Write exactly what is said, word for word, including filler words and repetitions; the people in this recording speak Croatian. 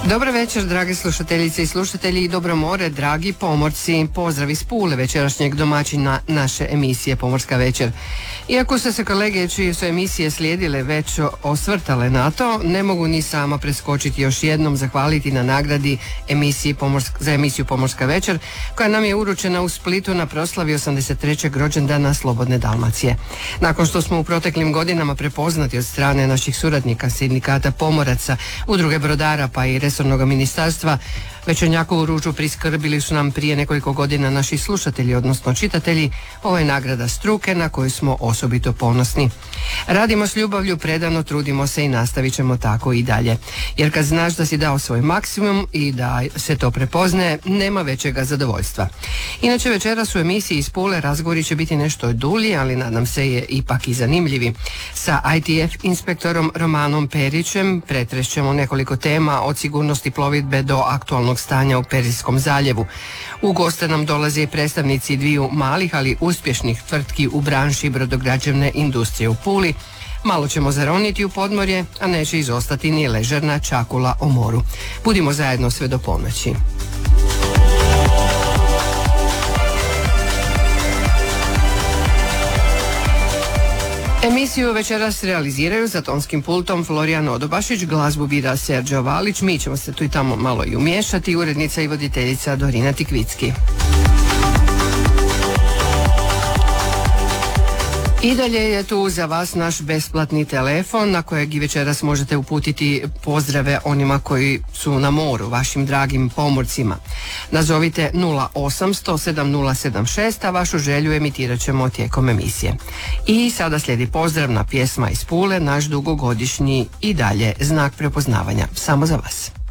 Dobar večer, drage slušateljice i slušatelji, i dobro more, dragi pomorci. Pozdrav iz Pule, večerašnjeg domaćina naše emisije Pomorska večer. Iako su se kolege čije su emisije slijedile već osvrtale na to, ne mogu ni sama preskočiti još jednom zahvaliti na nagradi emisiji Pomorska, za emisiju Pomorska večer, koja nam je uručena u Splitu na proslavi osamdeset trećeg rođendana Slobodne Dalmacije. Nakon što smo u proteklim godinama prepoznati od strane naših suradnika, sindikata pomoraca, udruge brodara pa i resornog ministarstva, večernjakovu ruču priskrbili su nam prije nekoliko godina naši slušatelji, odnosno čitatelji. Ovo je nagrada struke na koju smo osobito ponosni. Radimo s ljubavlju, predano, trudimo se i nastavit ćemo tako i dalje. Jer kad znaš da si dao svoj maksimum i da se to prepoznaje, nema većega zadovoljstva. Inače, večeras u emisiji iz Pule razgovori će biti nešto dulji, ali nadam se je ipak i zanimljivi. Sa I T F inspektorom Romanom Perićem pretrešćemo nekoliko tema od sigurnosti plovidbe do aktualnog stanja u Perzijskom zaljevu. U goste nam dolaze i predstavnici dviju malih, ali uspješnih tvrtki u branši brodograđevne industrije u Puli. Malo ćemo zaroniti u podmorje, a neće izostati ni ležerna čakula o moru. Budimo zajedno sve do ponoći. Emisiju večeras realiziraju za tonskim pultom Florijan Odobašić, glazbu bira Serđo Valić, mi ćemo se tu i tamo malo i umiješati, urednica i voditeljica Dorina Tikvicki. I dalje je tu za vas naš besplatni telefon na kojeg i večeras možete uputiti pozdrave onima koji su na moru, vašim dragim pomorcima. Nazovite nula osam sto sedam nula sedam šest, a vašu želju emitirat ćemo tijekom emisije. I sada slijedi pozdravna pjesma iz Pule, naš dugogodišnji i dalje znak prepoznavanja. Samo za vas.